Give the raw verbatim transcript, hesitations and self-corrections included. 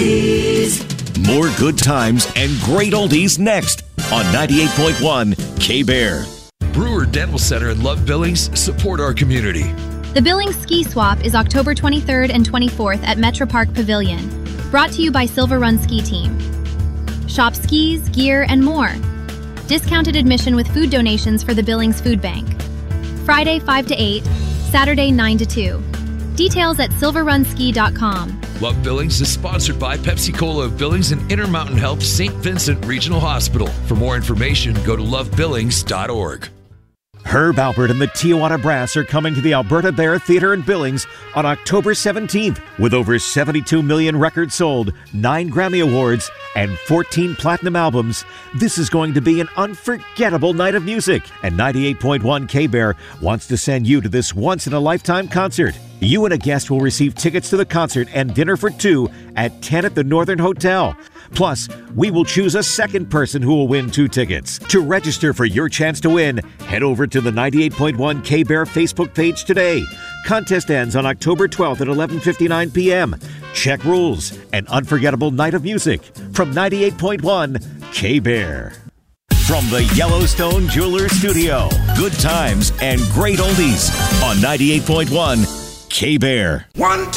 oldies. More good times and great oldies next on ninety-eight point one K-Bear. Brewer Dental Center and Love Billings support our community. The Billings Ski Swap is October twenty-third and twenty-fourth at Metro Park Pavilion. Brought to you by Silver Run Ski Team. Shop skis, gear, and more. Discounted admission with food donations for the Billings Food Bank. Friday five to eight, Saturday nine to two. Details at silver run ski dot com. Love Billings is sponsored by Pepsi-Cola of Billings and Intermountain Health Saint Vincent Regional Hospital. For more information, go to love billings dot org. Herb Alpert and the Tijuana Brass are coming to the Alberta Bear Theatre in Billings on October seventeenth. With over seventy-two million records sold, nine Grammy Awards, and fourteen platinum albums, this is going to be an unforgettable night of music. And ninety-eight point one K-Bear wants to send you to this once-in-a-lifetime concert. You and a guest will receive tickets to the concert and dinner for two at ten at the Northern Hotel. Plus, we will choose a second person who will win two tickets. To register for your chance to win, head over to the ninety-eight point one K-Bear Facebook page today. Contest ends on October twelfth at eleven fifty-nine p.m. Check rules. An unforgettable night of music from ninety-eight point one K-Bear. From the Yellowstone Jewelers Studio, good times and great oldies on ninety-eight point one K-Bear. One, two.